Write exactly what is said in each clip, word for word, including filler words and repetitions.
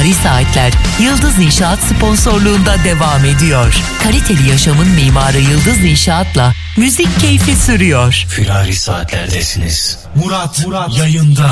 Mimari Saatler Yıldız İnşaat sponsorluğunda devam ediyor. Kaliteli yaşamın mimarı Yıldız İnşaat'la müzik keyfi sürüyor. Firari Saatler'desiniz. Murat, Murat yayında.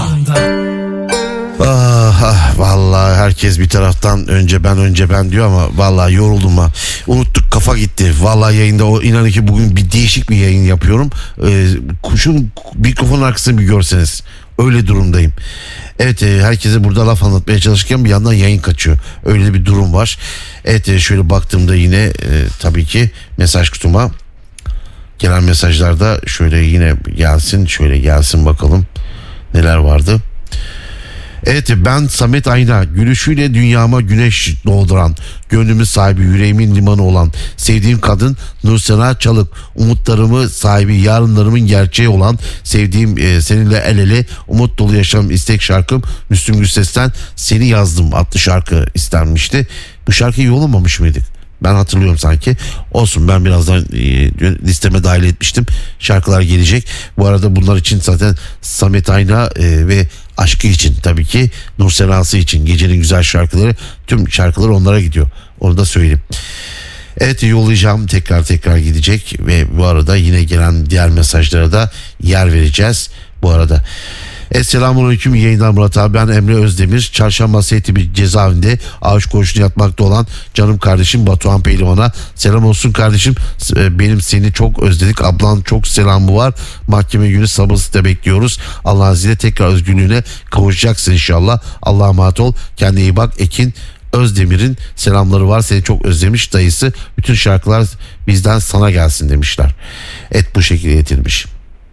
Ah, ah vallahi herkes bir taraftan önce ben önce ben diyor ama vallahi yoruldum ha. Unuttuk, kafa gitti. Vallahi yayında o, inanın ki bugün bir değişik bir yayın yapıyorum. Ee, kuşun mikrofonun arkasını bir görseniz. Öyle durumdayım. Evet, e, herkese burada laf anlatmaya çalışırken bir yandan yayın kaçıyor. Öyle bir durum var. Evet, e, şöyle baktığımda yine e, tabii ki mesaj kutuma gelen mesajlarda şöyle yine gelsin, şöyle gelsin bakalım neler vardı. Evet, ben Samet Ayna, gülüşüyle dünyama güneş doğduran, gönlümün sahibi, yüreğimin limanı olan, sevdiğim kadın Nursena Çalık, umutlarımı sahibi, yarınlarımın gerçeği olan, sevdiğim e, seninle el ele, umut dolu yaşam istek şarkım Müslüm Gürses'ten Seni Yazdım adlı şarkı istenmişti. Bu şarkıyı yollamamış mıydık? Ben hatırlıyorum sanki. Olsun, ben birazdan e, listeme dahil etmiştim. Şarkılar gelecek. Bu arada bunlar için zaten Samet Ayna e, ve aşkı için, tabii ki Nur Senası için, gecenin güzel şarkıları, tüm şarkılar onlara gidiyor. Onu da söyleyeyim. Evet, yollayacağım, tekrar tekrar gidecek ve bu arada yine gelen diğer mesajlara da yer vereceğiz bu arada. Esselamualeyküm, yayınlar Murat abi, ben Emre Özdemir. Çarşamba Seyitli bir cezaevinde ağaç koğuşunda yatmakta olan canım kardeşim Batuhan Pehlivan'a selam olsun kardeşim, benim seni çok özledik, ablan çok selamı var, mahkeme günü sabırsızlıkla bekliyoruz, Allah'ın izniyle tekrar özgürlüğüne kavuşacaksın inşallah, Allah'a emanet ol, kendine iyi bak. Ekin Özdemir'in selamları var, seni çok özlemiş dayısı, bütün şarkılar bizden sana gelsin demişler. Et bu şekilde getirmiş.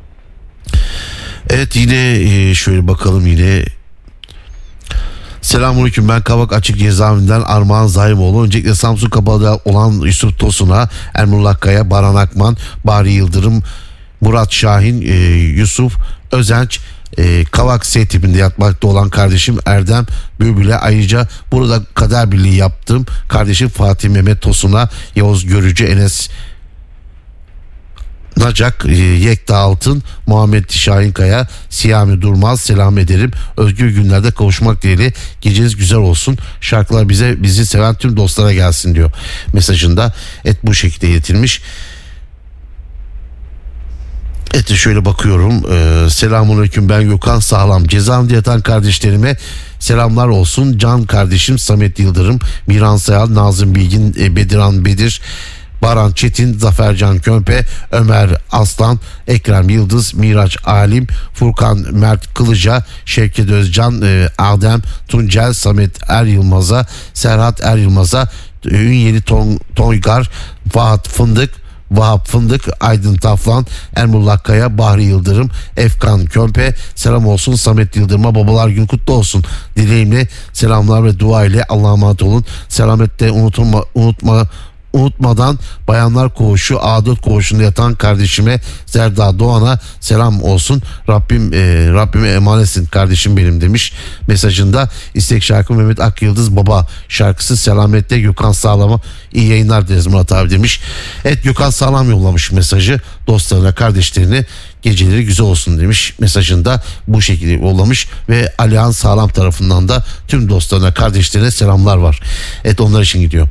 Evet, yine şöyle bakalım yine. Selamünaleyküm, ben Kavak Açık Cezaevinden Armağan Zahimoğlu. Öncelikle Samsun Kapalı'da olan Yusuf Tosun'a, Ermullah Kaya, Baran Akman, Bahri Yıldırım, Murat Şahin, e, Yusuf Özenç, e, Kavak S tipinde yatmakta olan kardeşim Erdem Bülbül'e, ayrıca burada kader birliği yaptığım kardeşim Fatih Mehmet Tosun'a, Yavuz Görücü, Enes Nacak, Yekta Altın, Muhammed Şahinkaya, Siyami Durmaz selam ederim. Özgür günlerde kavuşmak dileğiyle, geceniz güzel olsun. Şarkılar bize, bizi seven tüm dostlara gelsin diyor mesajında. Et bu şekilde iletilmiş. Evet, şöyle bakıyorum. Ee, Selamünaleyküm, ben Gökhan Sağlam. Cezaevinde yatan kardeşlerime selamlar olsun. Can kardeşim Samet Yıldırım, Miran Sayal, Nazım Bilgin, Bediran Bedir, Baran Çetin, Zafercan Kömpe, Ömer Aslan, Ekrem Yıldız, Miraç Alim, Furkan Mert Kılıca, Şevket Özcan, e, Adem Tuncel, Samet Er Yılmaz'a, Serhat Er Yılmaz'a, Ünyeli Ton, Toygar, Vahat Fındık, Vahap Fındık, Aydın Taflan, Ermullah Kaya, Bahri Yıldırım, Efkan Kömpe, selam olsun Samet Yıldırım'a, babalar günü kutlu olsun dileğimle, selamlar ve dua ile Allah'a emanet olun. Selamette unutma, unutma unutmadan Bayanlar Koğuşu A dört koğuşunda yatan kardeşime Zerda Doğan'a selam olsun. Rabbim e, Rabbime emanetsin kardeşim benim demiş mesajında. İstek şarkı Mehmet Akyıldız Baba şarkısı selamette Gökhan Sağlam'a iyi yayınlar deriz Murat abi demiş. Evet, Gökhan Sağlam yollamış mesajı dostlarına, kardeşlerine geceleri güzel olsun demiş mesajında, bu şekilde yollamış ve Alihan Sağlam tarafından da tüm dostlarına, kardeşlerine selamlar var. Evet, onlar için gidiyor.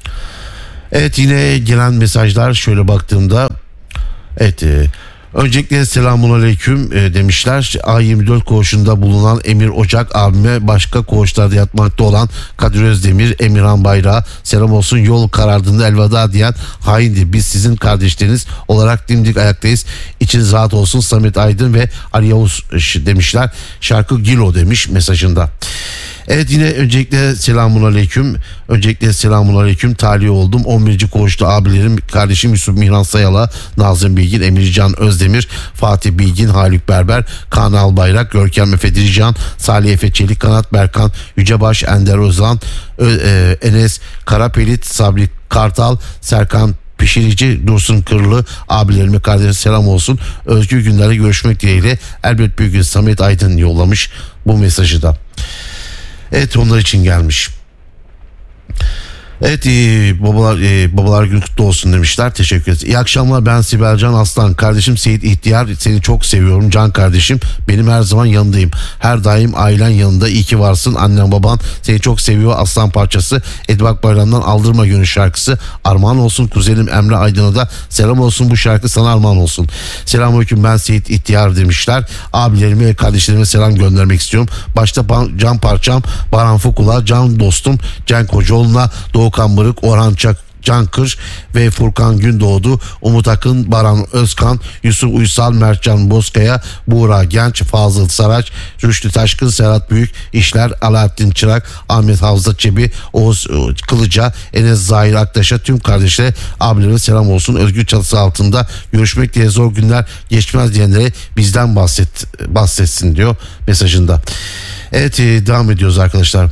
Evet, yine gelen mesajlar şöyle baktığımda, evet, e, öncelikle selamünaleyküm e, demişler. A yirmi dört koğuşunda bulunan Emir Ocak abime, başka koğuşlarda yatmakta olan Kadir Özdemir, Emirhan Bayrağı selam olsun. Yol karardığında elveda diyen haindi. Biz sizin kardeşleriniz olarak dimdik ayaktayız. İçiniz rahat olsun Samet Aydın ve Ali Yavuz demişler. Şarkı Gilo demiş mesajında. Evet, yine öncelikle selamünaleyküm. Öncelikle selamünaleyküm. Talih oldum. on birinci koğuşta abilerim, kardeşim Yusuf Mihran Sayal'a, Nazım Bilgin, Emircan Özdemir, Fatih Bilgin, Haluk Berber, Kaan Albayrak, Görkem Efe Dirican, Salih Efe Çelik, Kanat Berkan, Yücebaş, Ender Özan, Ö- e- Enes Karapelit, Sabri Kartal, Serkan Pişirici, Dursun Kırlı abilerime, kardeşime selam olsun. Özgür günlerde görüşmek dileğiyle. Elbet bir gün Samet Aydın yollamış bu mesajı da. Evet, onlar için gelmiş. Evet, e, babalar e, babalar günü kutlu olsun demişler. Teşekkür ederiz. İyi akşamlar, ben Sibel Can Aslan. Kardeşim Seyit İhtiyar, seni çok seviyorum can kardeşim. Benim her zaman yanındayım. Her daim ailen yanında. İyi ki varsın. Annen baban seni çok seviyor. Aslan parçası. Edvak Bayram'dan Aldırma Gönül şarkısı. Armağan olsun kuzenim Emre Aydın'a da selam olsun, bu şarkı sana armağan olsun. Selamünaleyküm, ben Seyit İhtiyar demişler. Abilerime ve kardeşlerime selam göndermek istiyorum. Başta can parçam Baran Fukula, can dostum Can Kocaoğlu'na, Doğukan Bırık, Orhan Çak, Can Kır ve Furkan Gündoğdu, Umut Akın, Baran Özkan, Yusuf Uysal, Mertcan Bozkaya, Buğra Genç, Fazıl Saraç, Rüştü Taşkın, Serhat Büyük İşler, Alaaddin Çırak, Ahmet Havza Çebi, Oğuz Kılıca, Enes Zahir Aktaş'a, tüm kardeşlere, abilerime selam olsun. Özgür çatısı altında görüşmek diye zor günler geçmez diyenlere bizden bahset, bahsetsin diyor mesajında. Evet, devam ediyoruz arkadaşlar.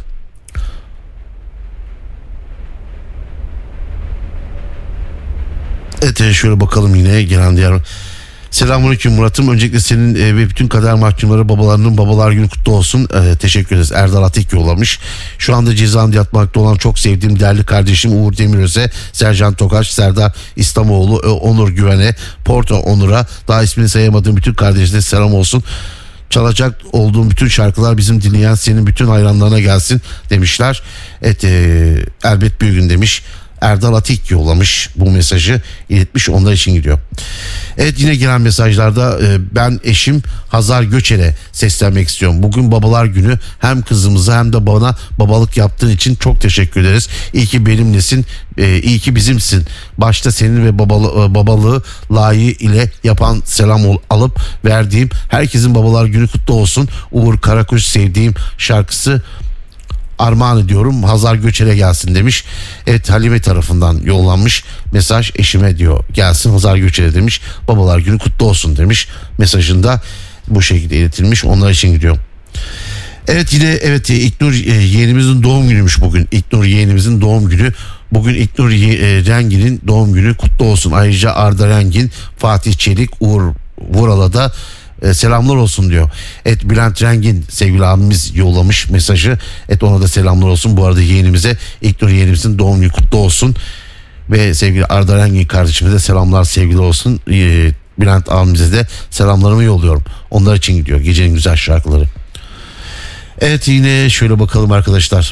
Evet, şöyle bakalım yine gelen diğer. Selamünaleyküm Murat'ım. Öncelikle senin e, ve bütün kader mahkumları babalarının babalar günü kutlu olsun. E, teşekkür ederiz. Erdal Atik yollamış. Şu anda cezaevinde yatmakta olan çok sevdiğim değerli kardeşim Uğur Demiröz'e, Sercan Tokaç, Serdar İslamoğlu, e, Onur Güven'e, Porto Onur'a, daha ismini sayamadığım bütün kardeşlere selam olsun. Çalacak olduğum bütün şarkılar bizim dinleyen senin bütün hayranlarına gelsin demişler. Evet, e, elbet bir gün demiş. Erdal Atik yollamış bu mesajı, iletmiş, onlar için gidiyor. Evet, yine gelen mesajlarda e, ben eşim Hazar Göçer'e seslenmek istiyorum. Bugün babalar günü, hem kızımıza hem de bana babalık yaptığın için çok teşekkür ederiz. İyi ki benimlesin, e, iyi ki bizimsin. Başta senin ve babalı, babalığı layığı ile yapan selam ol, alıp verdiğim herkesin babalar günü kutlu olsun. Uğur Karakuş sevdiğim şarkısı armağan ediyorum, Hazar Göçer'e gelsin demiş. Evet, Halime tarafından yollanmış mesaj, eşime diyor gelsin Hazar Göçer'e demiş. Babalar günü kutlu olsun demiş. Mesajında bu şekilde iletilmiş, onlar için gidiyor. Evet, yine evet, İknur yeğenimizin doğum günüymüş bugün. İknur yeğenimizin doğum günü. Bugün İknur Rengin'in doğum günü kutlu olsun. Ayrıca Arda Rengin, Fatih Çelik, Uğur Vural'a da E, selamlar olsun diyor. Et Bülent Rengin sevgili abimiz yollamış mesajı. Et ona da selamlar olsun. Bu arada yeğenimize, İlknur yeğenimizin doğum günü kutlu olsun. Ve sevgili Arda Rengin kardeşimize de selamlar, sevgili olsun. E, Bülent abimize de selamlarımı yolluyorum. Onlar için gidiyor gecenin güzel şarkıları. Evet, yine şöyle bakalım arkadaşlar.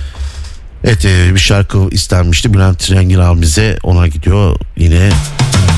Evet, e, bir şarkı istenmişti Bülent Rengin abimize, ona gidiyor yine.